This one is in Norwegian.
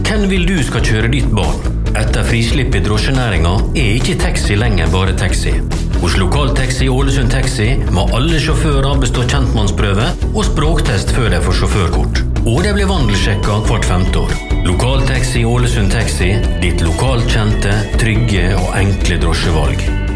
Hvem vil du skal kjøre ditt barn? Etter frislipp i drosjenæringen ikke taxi lenger bare taxi. Hos Lokaltaxi Ålesund Taxi må alle sjåfører bestå kjentmannsprøve og språktest før de får sjåførkort. Og de blir vandelsjekket hvert 5. år. Lokaltaxi Ålesund Taxi, ditt lokalkjente, trygge og enkle drosjevalg.